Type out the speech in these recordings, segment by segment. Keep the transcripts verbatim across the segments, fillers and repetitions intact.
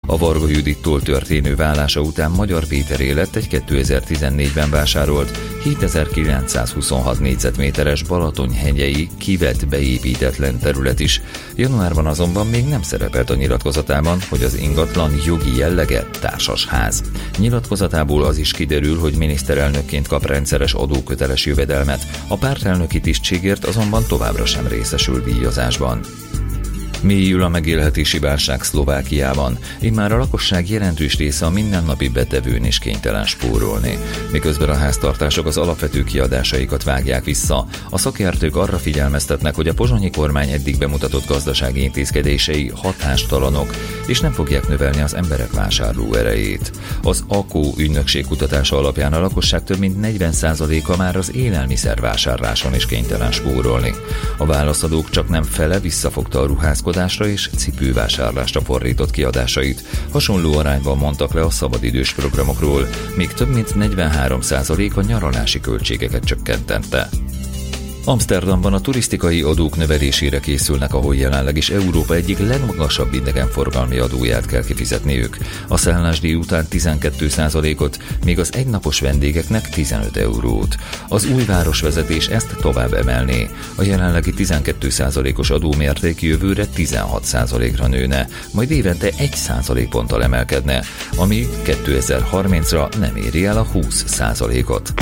A Varga Judittól történő válása után Magyar Péteré lett egy kétezer-tizennégyben vásárolt hétezer-kilencszázhuszonhat négyzetméteres Balatony-hegyei kivett beépítetlen terület is. Januárban azonban még nem szerepelt a nyilatkozatában, hogy az ingatlan jogi jellege társasház. Nyilatkozatából az is kiderül, hogy miniszterelnökként kap rendszeres adóköteles jövedelmet, a pártelnöki tisztségért azonban továbbra sem részesül díjazásban. Mélyül a megélhetési válság Szlovákiában, immár a lakosság jelentős része a mindennapi betevőn is kénytelen spórolni. Miközben a háztartások az alapvető kiadásaikat vágják vissza, a szakértők arra figyelmeztetnek, hogy a pozsonyi kormány eddig bemutatott gazdasági intézkedései hatástalanok, és nem fogják növelni az emberek vásárló erejét. Az á ká o ügynökség kutatása alapján a lakosság több mint negyven százaléka már az élelmiszervásárláson is kénytelen spórolni. A válaszadók csak nem fele visszafogta a ruházkodást és cipővásárlásra fordított kiadásait. Hasonló arányban mondtak le a szabadidős programokról, míg több mint negyvenhárom százalék a nyaralási költségeket csökkentette. Amsterdamban a turisztikai adók növelésére készülnek, ahol jelenleg is Európa egyik legmagasabb idegenforgalmi adóját kell kifizetniük. A szállásdíj után tizenkét százalékot, míg az egynapos vendégeknek tizenöt eurót. Az új városvezetés ezt tovább emelné. A jelenlegi tizenkét százalékos adómérték jövőre tizenhat százalékra nőne, majd évente egy százalékponttal emelkedne, ami kétezer-harmincra nem éri el a húsz százalékot.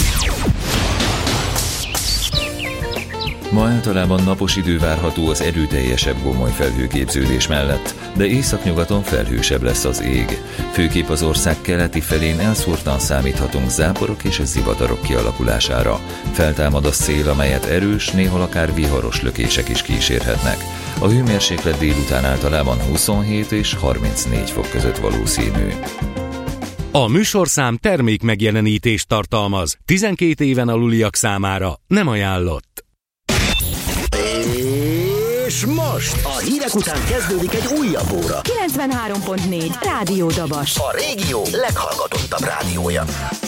Ma általában napos idő várható az erőteljesebb gomoly felhőképződés mellett, de északnyugaton felhősebb lesz az ég. Főképp az ország keleti felén elszórtan számíthatunk záporok és zivatarok kialakulására. Feltámad a szél, amelyet erős, néhol akár viharos lökések is kísérhetnek. A hőmérséklet délután általában huszonhét és harmincnégy fok között valószínű. A műsorszám termék megjelenítést tartalmaz. tizenkét éven aluliak számára nem ajánlott. És most a hírek után kezdődik egy újabb óra. kilencvenhárom pont négy Rádió Dabas. A régió leghallgatottabb rádiója.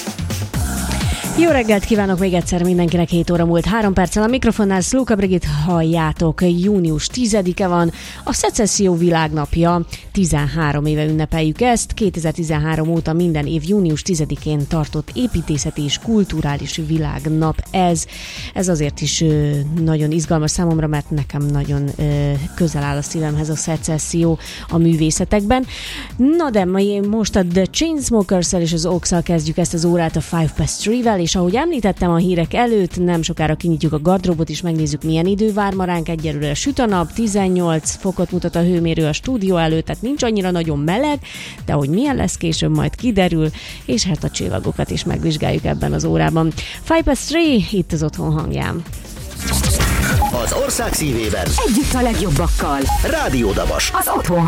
Jó reggelt kívánok még egyszer mindenkinek, hét óra múlt három perccel a mikrofonnál Szlóka Brigit halljátok. Június tizedike van, a Szecesszió világnapja, tizenhárom éve ünnepeljük ezt. kétezer-tizenhárom óta minden év június tizedikén tartott építészeti és kulturális világnap ez. Ez azért is ö, nagyon izgalmas számomra, mert nekem nagyon ö, közel áll a szívemhez a Szecesszió a művészetekben. Na de most a The Chainsmokers-szel és az Ox-szal kezdjük ezt az órát a Five Past Three-vel, és ahogy említettem a hírek előtt, nem sokára kinyitjuk a gardróbot, és megnézzük, milyen idő vár ma ránk. Egyelőre süt a nap, tizennyolc fokot mutat a hőmérő a stúdió előtt, tehát nincs annyira nagyon meleg, de hogy milyen lesz később, majd kiderül, és hát a csillagokat is megvizsgáljuk ebben az órában. Five Past Three, itt az Otthon hangján. Az ország szívében együtt a legjobbakkal. Rádió Dabas. Az Otthon